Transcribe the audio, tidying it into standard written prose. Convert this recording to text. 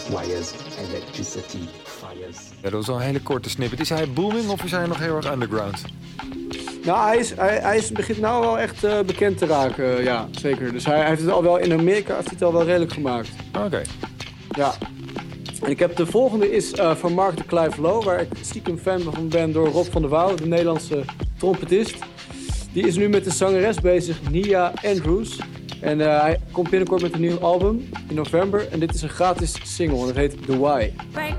wires, electricity, fires. Ja, dat was al een hele korte snippet. Is hij booming of is hij nog heel erg underground? Nou, hij begint nou wel echt bekend te raken, ja, zeker. Dus hij heeft het al wel in Amerika, heeft het al wel redelijk gemaakt. Oké. Ja. En ik heb de volgende is van Mark de Clive Low, waar ik stiekem fan van ben door Rob van der Wouw, de Nederlandse trompetist. Die is nu met de zangeres bezig, Nia Andrews. En hij komt binnenkort met een nieuw album in november. En dit is een gratis single en het heet The Why. Break